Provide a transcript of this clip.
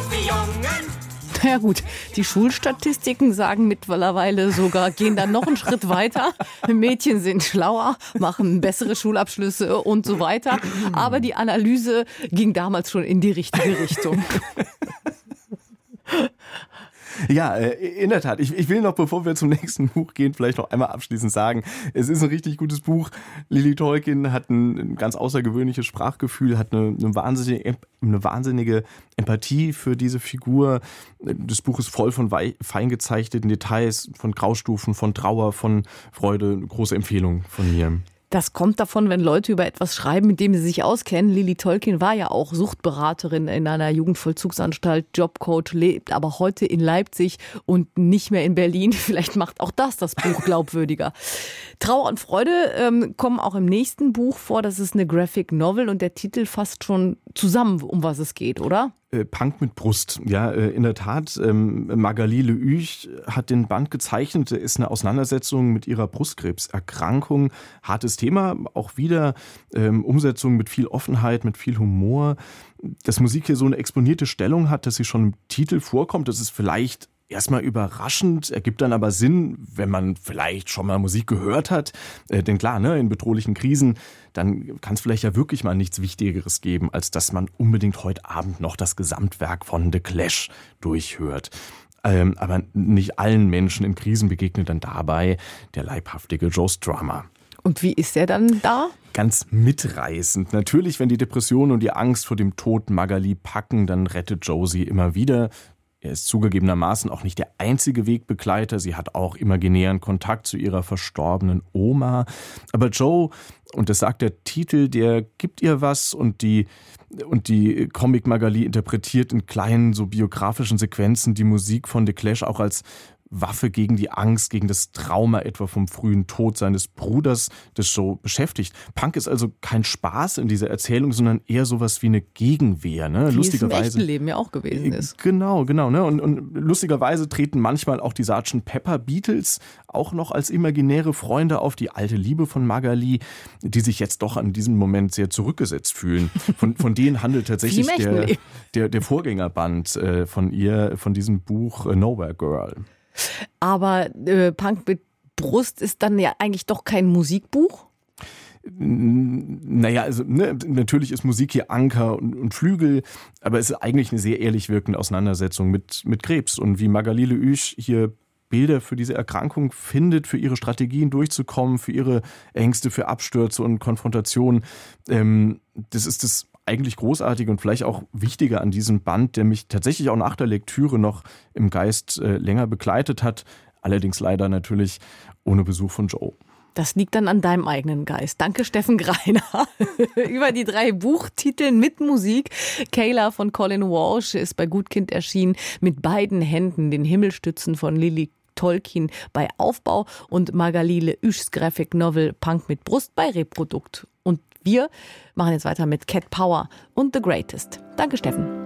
gut wie Jungen. Ja gut, die Schulstatistiken sagen mittlerweile sogar, gehen dann noch einen Schritt weiter. Mädchen sind schlauer, machen bessere Schulabschlüsse und so weiter. Aber die Analyse ging damals schon in die richtige Richtung. Ja, in der Tat. Ich will noch, bevor wir zum nächsten Buch gehen, vielleicht noch einmal abschließend sagen, es ist ein richtig gutes Buch. Lily Tolkien hat ein ganz außergewöhnliches Sprachgefühl, hat eine wahnsinnige Empathie für diese Figur. Das Buch ist voll von fein gezeichneten Details, von Graustufen, von Trauer, von Freude. Eine große Empfehlung von mir. Das kommt davon, wenn Leute über etwas schreiben, mit dem sie sich auskennen. Lily Tolkien war ja auch Suchtberaterin in einer Jugendvollzugsanstalt, Jobcoach, lebt aber heute in Leipzig und nicht mehr in Berlin. Vielleicht macht auch das Buch glaubwürdiger. Trauer und Freude kommen auch im nächsten Buch vor. Das ist eine Graphic Novel und der Titel fasst schon zusammen, um was es geht, oder? Punk mit Brust. Ja, in der Tat. Magali Le Huch hat den Band gezeichnet. Ist eine Auseinandersetzung mit ihrer Brustkrebserkrankung. Hartes Thema. Auch wieder Umsetzung mit viel Offenheit, mit viel Humor. Dass Musik hier so eine exponierte Stellung hat, dass sie schon im Titel vorkommt, das ist vielleicht erstmal überraschend, ergibt dann aber Sinn, wenn man vielleicht schon mal Musik gehört hat. Denn klar, ne, in bedrohlichen Krisen, dann kann es vielleicht ja wirklich mal nichts Wichtigeres geben, als dass man unbedingt heute Abend noch das Gesamtwerk von The Clash durchhört. Aber nicht allen Menschen in Krisen begegnet dann dabei der leibhaftige Joe Strummer. Und wie ist er dann da? Ganz mitreißend. Natürlich, wenn die Depression und die Angst vor dem Tod Magali packen, dann rettet Joe sie immer wieder. Er ist zugegebenermaßen auch nicht der einzige Wegbegleiter. Sie hat auch imaginären Kontakt zu ihrer verstorbenen Oma. Aber Joe, und das sagt der Titel, der gibt ihr was und die Comic Magali interpretiert in kleinen, so biografischen Sequenzen die Musik von The Clash auch als Waffe gegen die Angst, gegen das Trauma etwa vom frühen Tod seines Bruders, das Joe beschäftigt. Punk ist also kein Spaß in dieser Erzählung, sondern eher sowas wie eine Gegenwehr. Ne? Wie lustigerweise, es im echten Leben ja auch gewesen ist. Genau. Ne? Und lustigerweise treten manchmal auch die Sgt. Pepper Beatles auch noch als imaginäre Freunde auf, die alte Liebe von Magali, die sich jetzt doch an diesem Moment sehr zurückgesetzt fühlen. Von denen handelt tatsächlich der Vorgängerband von ihr, von diesem Buch Nowhere Girl. Aber Punk mit Brust ist dann ja eigentlich doch kein Musikbuch? Naja, also natürlich ist Musik hier Anker und Flügel, aber es ist eigentlich eine sehr ehrlich wirkende Auseinandersetzung mit Krebs. Und wie Magali Le Huch hier Bilder für diese Erkrankung findet, für ihre Strategien durchzukommen, für ihre Ängste, für Abstürze und Konfrontationen, das ist das eigentlich großartig und vielleicht auch wichtiger an diesem Band, der mich tatsächlich auch nach der Lektüre noch im Geist länger begleitet hat. Allerdings leider natürlich ohne Besuch von Joe. Das liegt dann an deinem eigenen Geist. Danke, Steffen Greiner. Über die 3 Buchtiteln mit Musik. Kayla von Colin Walsh ist bei Gutkind erschienen. Mit beiden Händen den Himmel stützen von Lily Tolkien bei Aufbau und Magali Le Huchs Graphic Novel Punk mit Brust bei Reprodukt. Und wir machen jetzt weiter mit Cat Power und The Greatest. Danke, Steffen.